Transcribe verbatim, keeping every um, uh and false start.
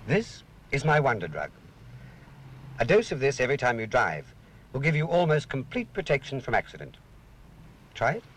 This is my wonder drug. A dose of this every time you drive will give you almost complete protection from accident. Try it.